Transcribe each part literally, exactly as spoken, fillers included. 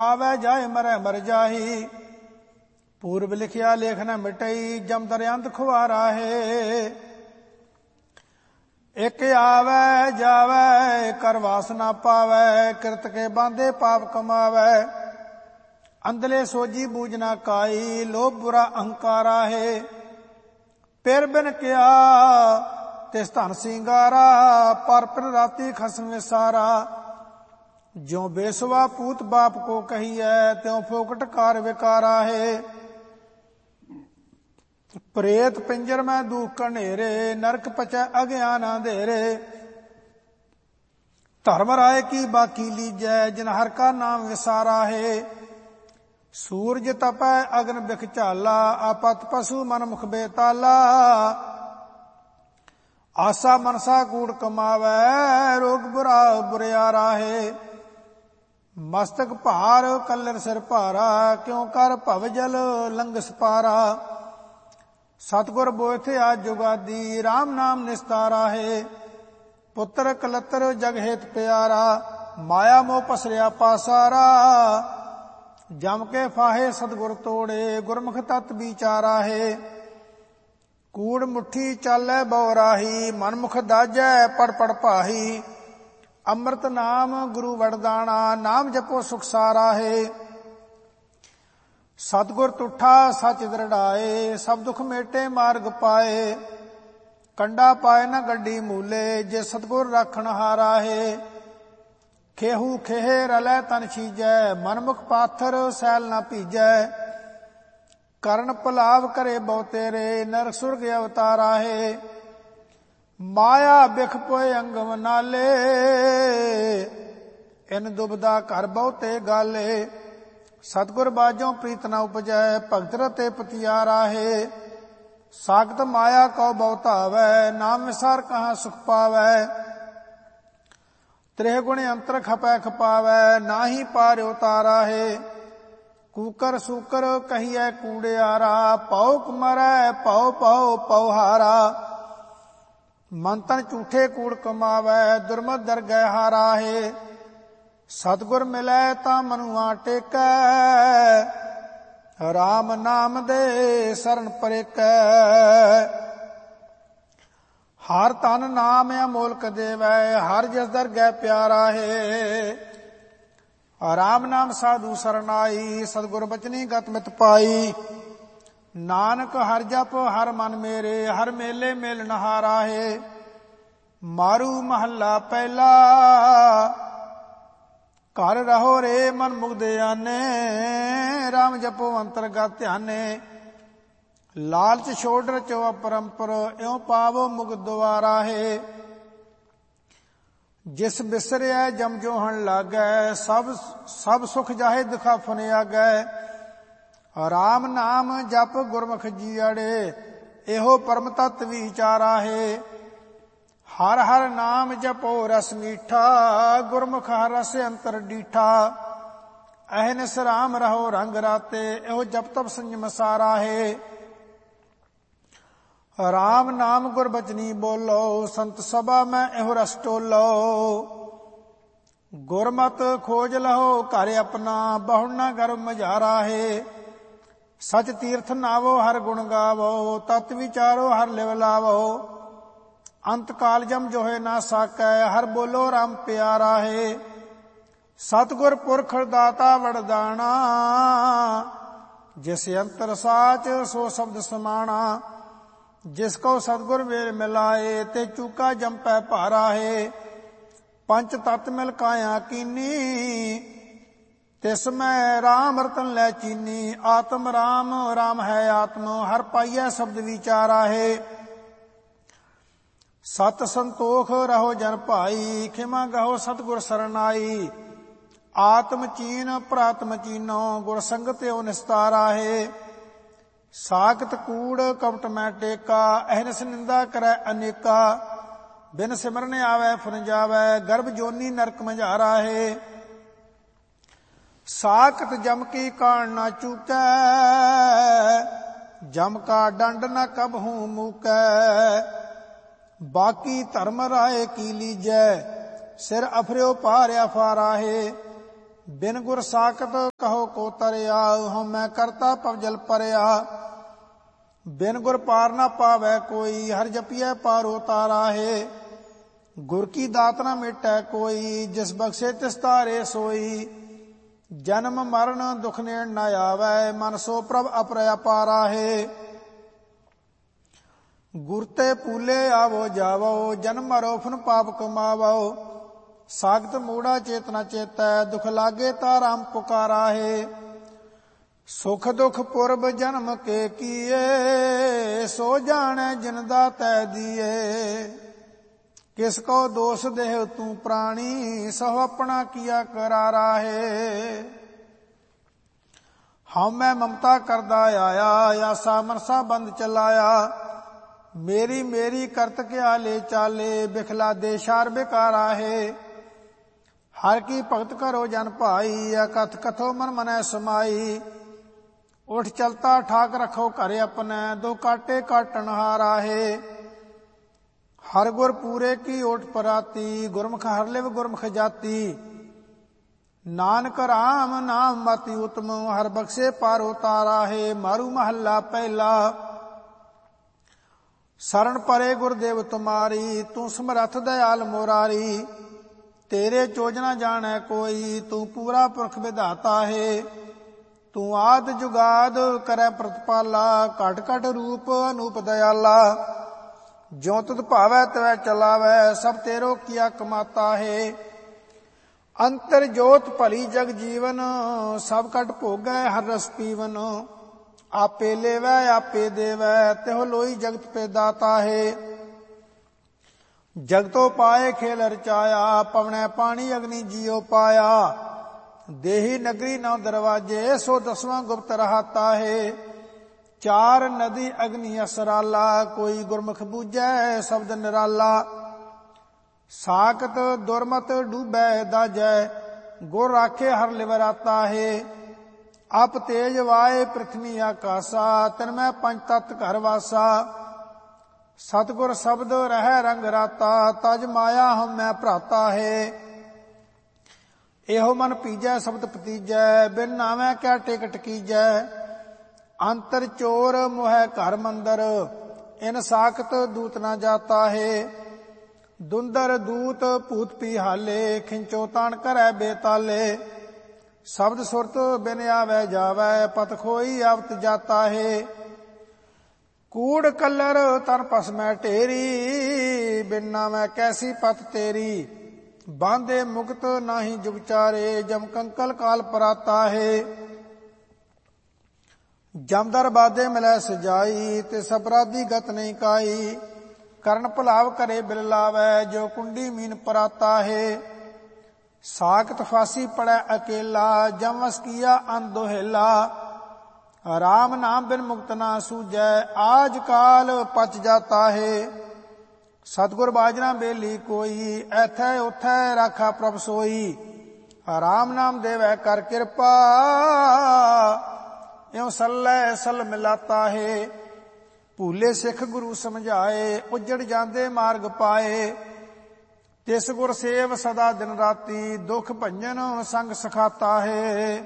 आवे जाए मरै मर जाही। पूर्व लिखिया लेख न मिटई, जम दरियांत खुआरा है। एक आवे जावे कर वास ना पावे, कृत के बांधे पाप कमावे। अंधले सोजी बूझ ना काई, लोभ बुरा अहंकारा है। पेर बिन किया तिस धन सिंगारा, पर पिन राती खसम विसारा। ज्यों बेसवा पूत बाप को कही है, त्यों फोकट कार विकारा है। प्रेत पिंजर में दुख कनेरे, नरक पचै अज्ञान अंधेरे। धर्म राय की बाकी लीजै, जिन हर का नाम विसारा है। सूरज तपै अग्न बिख चाला, आपत पशु मन मुख बेताला। आशा मनसा कूड़ कमावै, रोग बुरा बुरियारा है। मस्तक भार कल्लर सिर भारा, क्यों कर भव जल लंघस पारा। सतगुर बोएथे आज जुगादी, राम नाम निस्तारा है। पुत्र कलतर जग हेत प्यारा, माया मोह पसरिया पासारा। जम के फाहे सतगुर तोड़े, गुरमुख तत् विचारा है। कूड़ मुट्ठी चालै बौराही, मनमुख दाजै पड़ पड़ पाही। अमृत नाम गुरु वरदाना, नाम जपो सुख सारा है। सतगुर तुठा सच दृढ़ाए, सब दुख मेटे मार्ग पाए। कंडा पाए न गड्डी मूले, जे सतगुर राखण हारा है। खेहू खेहे रलै तन छीजै, मनमुख पाथर सैल न पीजै। करण पलाव करे बहु तेरे, नरक सुरग अवतारा है। माया बिख पोए अंगम नाले, इन दुबदा कर बहुते गाले। सतगुर बाजों प्रीत न उपजै, भगत रते पतियारा है। सागत माया कौ बहुत आवै, नाम विसार कहाँ सुख पावै। त्रेह गुण अंतर खपै खपावै, नाही पार उतारा है। कूकर सूकर कहिए कूड़ियारा, पौक मरै पौ पौ पौहारा। मंतन झूठे कूड़ कमावै, दुर्मत दरगह हारा है। सतगुर मिलै तां मनुआ टेकै, राम नाम दे शरण परेकै। हर तन नाम अमोलक देवै, हर जस दरगह प्यारा है। राम नाम साधु सरनाई, सतगुर बचनी गत मित पाई। नानक हर जप हर मन मेरे, हर मेले मेल नहारा है। मारू महला पहला, घर रहो रे मन मुग्ध आने। राम जपो अंतरगत ध्याने, लालच छोड़ रचो अपरंपर। इਉਂ पावो मुग्ध द्वारा है। जिस बिसरिया जम जोहन लागै, सब सब सुख जाहे दुखा फुन आगै। राम नाम जप गुरमुख जीअड़े, एहो परम तत्व विचारा है। हर हर नाम जपो रस मीठा, गुरमुख हर रस अंतर डीठा। अहनिस राम रहो रंग राते, एहो जप तप संयम सारा है। राम नाम गुर बचनी बोलो, संत सभा में एहो रस टोलो। गुरमत खोज लहो घर अपना, बहु न गर्भ मझारा है। सच तीर्थ नावो हर गुण गावो, तत् विचारो हर लिव लावो। अंत काल जम जोहे ना साकै, हर बोलो राम प्यारा है। सतगुर पुरख दाता वरदाना, जिस अंतर साच सो शब्द समाना। जिसको सतगुर वेल मिलाए, ते चूका जम पै भारा है। पंच तत् मिल काया कीनी, तिसमें राम रतन लै चीनी। आत्म राम राम है आत्म, हर पाइया शब्द विचारा है। सत संतोख रहो जन भाई, खिमा गहो सतगुर सरनाई। आत्म चीन प्रात्म चीनो, गुर संगत एवं निस्तारा है। साकत कूड़ कपट में टेका, अहनस निंदा करे अनेका। बिन सिमरन आवे फुन जावे, गर्भ जोनी नरक मझारा है। साकत जम की कान ना चूकै, जम का दंड न कबहू मूकै। बाकी धर्म राय की लीजै, सिर अफरियो पार अफारा है। ਬਿਨ ਗੁਰ ਸਾਖਤ ਕਹੋ ਕੋ ਤਰਿਆ, ਹਉਮੈ ਕਰਤਾ ਭਵਜਲ ਪਰਿਆ। ਬਿਨ ਗੁਰ ਪਾਰ ਨਾ ਪਾਵੈ ਕੋਈ, ਹਰਿ ਜਪੀਐ ਪਾਰੋ ਤਾਰਾ ਹੈ। ਗੁਰ ਕੀ ਦਾਤ ਨਾ ਮੇਟੈ ਕੋਈ, ਜਿਸ ਬਖਸ਼ੇ ਤਿਸ ਤਾਰੇ ਸੋਈ। ਜਨਮ ਮਰਨ ਦੁਖ ਨੇੜ ਨਾ ਆਵੈ, ਮਨ ਸੋ ਪ੍ਰਭ ਅਪਰ ਅਪਾਰਾ ਹੈ। ਗੁਰ ਤੇ ਪੂਲੇ ਆਵੋ ਜਾਵੋ, ਜਨਮ ਮਰੋ ਫਨ ਪਾਪ ਕਮਾਵੋ। ਸਾਗਤ ਮੂੜਾ ਚੇਤਨਾ ਚੇਤੈ, ਦੁਖ ਲਾਗੇ ਤਾ ਰਾਮ ਪੁਕਾਰਾ ਹੈ। ਸੁਖ ਦੁਖ ਪੁਰਬ ਜਨਮ ਕੇ ਕੀਏ, ਸੋ ਜਾਣੈ ਜਿਨ ਦਾਤੈ ਦੀਏ। ਕਿਸ ਕੋ ਦੋਸ ਦੇਹ ਤੂੰ ਪ੍ਰਾਣੀ, ਸਭ ਆਪਣਾ ਕੀਆ ਕਰਾਰਾ ਹੈ। ਹਉਮੈ ਮਮਤਾ ਕਰਦਾ ਆਇਆ, ਆਸਾ ਮਨਸਾ ਬੰਦ ਚਲਾਇਆ। ਮੇਰੀ ਮੇਰੀ ਕਰਤ ਕਿਆ ਲੈ ਚਾਲੇ, ਬਿਖਲਾ ਦੇ ਸ਼ਾਰ ਬਿਕਾਰਾ ਹੈ। ਹਰ ਕੀ ਭਗਤ ਕਰੋ ਜਨ ਭਾਈ, ਅਕਥ ਕਥੋ ਮਨ ਮਨੈ ਸਮਾਈ। ਉਠ ਚਲਤਾ ਠਾਕ ਰਖੋ ਘਰ ਆਪਣੈ, ਦੋ ਕਾਟੇ ਕਾਟਣ ਹਾਰਾ ਹੈ। ਹਰ ਗੁਰ ਪੂਰੇ ਕੀ ਓਟ ਪਰਾਤੀ, ਗੁਰਮੁਖ ਹਰ ਲਿਵ ਗੁਰਮੁਖ ਜਾਤੀ। ਨਾਨਕ ਰਾਮ ਨਾਮ ਮਤਿ ਉਤਮ, ਹਰ ਬਖਸ਼ੇ ਪਾਰੋ ਤਾਰਾ ਹੈ। ਮਾਰੂ ਮਹੱਲਾ ਪਹਿਲਾ। ਸਰਣ ਪਰੇ ਗੁਰਦੇਵ ਤੁਮਾਰੀ, ਤੂੰ ਸਮਰੱਥ ਦਇਆਲ ਮੋਰਾਰੀ। ਤੇਰੇ ਚੋਜਨਾ ਜਾਣੈ ਕੋਈ, ਤੂੰ ਪੂਰਾ ਪੁਰਖ ਵਿਧਾਤਾ ਹੈ। ਤੂੰ ਆਦ ਜੁਗਾਦ ਕਰੈ ਪ੍ਰਤਪਾਲਾ, ਘਟ ਘਟ ਰੂਪ ਅਨੂਪ ਦਇਆਲਾ। ਜਿਉ ਤੁਧ ਭਾਵੈ ਤਿਵੈ ਚਲਾਵੈ, ਸਭ ਤੇਰੋ ਕੀਆ ਕਮਾਤਾ ਹੈ। ਅੰਤਰ ਜੋਤ ਭਲੀ ਜਗ ਜੀਵਨ, ਸਭ ਕਟ ਭੋਗੈ ਹਰ ਰਸ ਪੀਵਨ। ਆਪੇ ਲੇਵੈ ਆਪੇ ਦੇਵੈ, ਤਿਹੁ ਲੋਈ ਜਗਤ ਪੇ ਦਾਤਾ ਹੈ। ਜਗਤੋ ਪਾਏ ਖੇਲ ਰਚਾਇਆ, ਪਵਣੈ ਪਾਣੀ ਅਗਨੀ ਜੀਉ ਪਾਇਆ। ਦੇਹੀ ਨਗਰੀ ਨੌ ਦਰਵਾਜੇ, ਸੋ ਦਸਵਾਂ ਗੁਪਤ ਰਹਾਤਾ ਹੈ। ਚਾਰ ਨਦੀ ਅਗਨੀ ਅਸਰਾਲਾ, ਕੋਈ ਗੁਰਮੁਖ ਬੂਝੈ ਸ਼ਬਦ ਨਿਰਾਲਾ। ਸਾਖਤ ਦੁਰਮਤ ਡੂਬੈ ਦਾਜੈ, ਗੁਰ ਰਾਖੇ ਹਰ ਲਿਵ ਰਾਤਾ ਹੈ। ਅਪ ਤੇਜ ਵਾਏ ਪ੍ਰਿਥਵੀ ਆਕਾਸਾ, ਤਿਨ ਮੈਂ ਪੰਜ ਤਤ ਘਰ ਵਾਸਾ। ਸਤਿਗੁਰ ਸ਼ਬਦ ਰਹਿ ਰੰਗ ਰਾਤਾ, ਤਜ ਮਾਇਆ ਹਉਮੈ ਭਰਾਤਾ ਹੈ। ਇਹੋ ਮਨ ਪੀਜੈ ਸ਼ਬਦ ਪਤੀਜੈ, ਬਿਨ ਨਾਵੈ ਕਿਆ ਟਿਕ ਟਕੀਜੈ। ਅੰਤਰ ਚੋਰ ਮੋਹਿ ਘਰ ਮੰਦਰ, ਇਨ ਸਾਖਤ ਦੂਤ ਨਾ ਜਾਤਾ ਹੈ। ਦੁੰਦਰ ਦੂਤ ਭੂਤ ਪੀਹਾਲੇ, ਖਿੰਚੋ ਤਾਣ ਕਰੈ ਬੇਤਾਲੇ। ਸ਼ਬਦ ਸੁਰਤ ਬਿਨ ਆਵੈ ਜਾਵੈ, ਪਤ ਖੋਈ ਆਵਤ ਜਾਤਾ ਹੈ। ਕੂੜ ਕਲਰ ਤਨ ਭਸਮੈ ਢੇਰੀ, ਬਿਨ ਨਾਵੈ ਕੈਸੀ ਪਤ ਤੇਰੀ। ਬਾਂਧੇ ਮੁਕਤ ਨਾਹੀ ਜੁਗ ਚਾਰੇ, ਜਮ ਕੰਕਲ ਕਾਲ ਪਰਾਤਾ ਹੈ। ਜਮਦਰ ਬਾਦੇ ਮਿਲੈ ਸਜਾਈ, ਤੇ ਸਪਰਾਧੀ ਗਤ ਨਹੀਂ ਕਾਈ। ਕਰਨ ਭੁਲਾਵ ਕਰੇ ਬਿਲ ਲਾਵੈ, ਜੋ ਕੁੰਡੀ ਮੀਨ ਪਰਾਤਾ ਹੈ। ਸਾਖਤ ਫਾਸੀ ਪੜੈ ਅਕੇਲਾ, ਜਮ ਵਸ ਕੀਆ ਅੰਨ ਦੋਹੇਲਾ। ਰਾਮ ਨਾਮ ਬਿਨ ਮੁਕਤ ਨਾ ਸੂਝੈ, ਆਜ ਕਾਲ ਪਚ ਜਾਤਾ ਹੈ। ਸਤਿਗੁਰ ਬਾਜਨਾ ਬੇਲੀ ਕੋਈ, ਐਥੈ ਉਥੈ ਰਾਖਾ ਪ੍ਰਭ ਸੋਈ। ਰਾਮ ਨਾਮ ਦੇਵੈ ਕਰ ਕਿਰਪਾ, ਇਉ ਸੱਲੈ ਸਲ ਮਿਲਾਤਾ ਹੈ। ਭੂਲੇ ਸਿੱਖ ਗੁਰੂ ਸਮਝਾਏ, ਉਜੜ ਜਾਂਦੇ ਮਾਰਗ ਪਾਏ। ਤਿਸ ਗੁਰ ਸੇਵ ਸਦਾ ਦਿਨ ਰਾਤੀ, ਦੁਖ ਭੰਜਨ ਸੰਗ ਸਖਾਤਾ ਹੈ।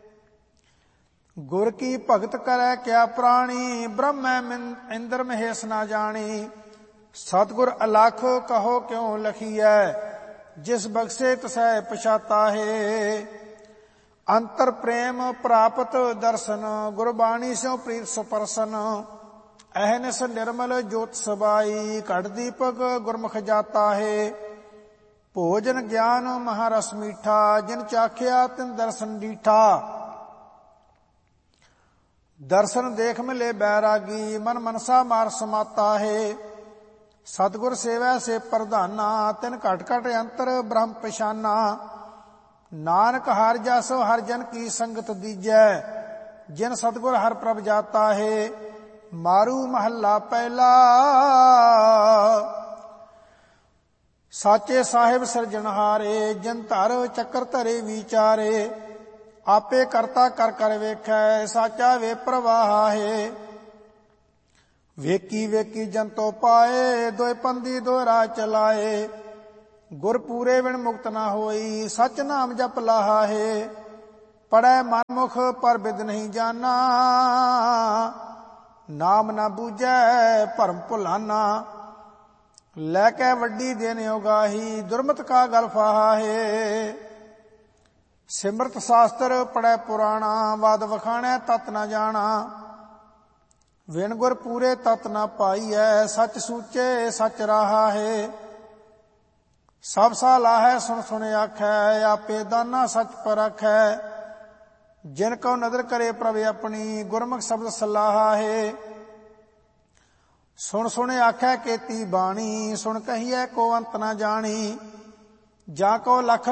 ਗੁਰ ਕੀ ਭਗਤ ਕਰੈ ਕਿਆ ਪ੍ਰਾਣੀ, ਬ੍ਰਹਮੈ ਇੰਦਰ ਮਹੇਸ਼ ਨਾ ਜਾਣੀ। ਸਤਿਗੁਰ ਅਲਖ ਕਹੋ ਕਿਉ ਲਖੀਐ, ਜਿਸ ਬਖਸ਼ੇ ਤਸੈ ਪਛਾਤਾ ਹੈ। ਅੰਤਰ ਪ੍ਰੇਮ ਪ੍ਰਾਪਤ ਦਰਸ਼ਨ, ਗੁਰਬਾਣੀ ਸਿਉ ਪ੍ਰੀਤ ਸੁਪਰਸਨ। ਅਹਨਿਸ ਨਿਰਮਲ ਜੋਤ ਸਬਾਈ, ਘਟ ਦੀਪਕ ਗੁਰਮੁਖ ਜਾਤਾ ਹੈ। ਭੋਜਨ ਗਿਆਨ ਮਹਾਰਸ ਮੀਠਾ, ਜਿਨ ਚਾਖਿਆ ਤਿਨ ਦਰਸ਼ਨ ਡੀਠਾ। ਦਰਸ਼ਨ ਦੇਖ ਮਿਲੇ ਬੈਰਾਗੀ, ਮਨ ਮਨਸਾ ਮਾਰ ਸਮਾਤਾ ਹੈ। ਸਤਿਗੁਰ ਸੇਵੈ ਸੇ ਪ੍ਰਧਾਨਾ, ਤਿਨ ਘਟ ਘਟ ਅੰਤਰ ਬ੍ਰਹਮ ਪਛਾਨਾ। ਨਾਨਕ ਹਰਿ ਜਸ ਹਰਿ ਜਨ ਕੀ ਸੰਗਤ ਦੀਜੈ, ਜਿਨ ਸਤਿਗੁਰ ਹਰਿ ਪ੍ਰਭ ਜਾਤਾ ਹੈ। ਮਾਰੂ ਮਹੱਲਾ ਪਹਿਲਾ। ਸਾਚੇ ਸਾਹਿਬ ਸਿਰਜਣਹਾਰੇ, ਜਿਨ ਧਰ ਚੱਕਰ ਧਰੇ ਵਿਚਾਰੇ। ਆਪੇ ਕਰਤਾ ਕਰ ਕਰ ਵੇਖੈ, ਸਾਚਾ ਵੇ ਪ੍ਰਵਾਹ ਹੈ। ਵੇਖੀ ਵੇਖੀ ਜੰਤੋ ਪਾਏ, ਦੋਇ ਪੰਦੀ ਦੋ ਰਾਹ ਚਲਾਏ। ਗੁਰ ਪੂਰੇ ਬਿਨ ਮੁਕਤ ਨਾ ਹੋਈ। ਸਚ ਨਾਮ ਜਪ ਲਾਹਾ ਹੈ, ਪੜੈ ਮਨਮੁਖ ਪਰ ਬਿਦ ਨਹੀਂ ਜਾਨਾ। ਨਾਮ ਨਾ ਬੂਝੈ ਭਰਮ ਭੁਲਾਨਾ, ਲੈ ਕੇ ਵੱਡੀ ਦੇਨ ਉਗਾਹੀ। ਦੁਰਮਤ ਕਾ ਗਲ ਫਾਹਾ ਹੈ, ਸਿਮਰਤ ਸ਼ਾਸਤਰ ਪੜੈ ਪੁਰਾਣਾ। ਵਾਦ ਵਖਾਣੈ ਤਤ ਨਾ ਜਾਣਾ, ਵਿਣ ਗੁਰ ਪੂਰੇ ਤਤ ਨਾ ਪਾਈਐ। ਸਚ ਸੂਚੇ ਸਚ ਰਾਹਾ ਹੈ, ਸਭ ਸਾਲਾਹੈ ਸੁਣ ਸੁਣ ਆਖੈ। ਆਪੇ ਦਾਨਾ ਸਚ ਪਰਖੈ, ਜਿਨ ਕਉ ਨਦਰ ਕਰੇ ਪ੍ਰਭ ਆਪਣੀ। ਗੁਰਮੁਖ ਸ਼ਬਦ ਸਲਾਹਾ ਹੈ, ਸੁਣ ਸੁਣ ਆਖੈ ਕੀਤੀ ਬਾਣੀ। ਸੁਣ ਕਹੀਐ ਕੋ ਅੰਤ ਨਾ ਜਾਣੀ, ਜਾ ਕੋ ਲਖ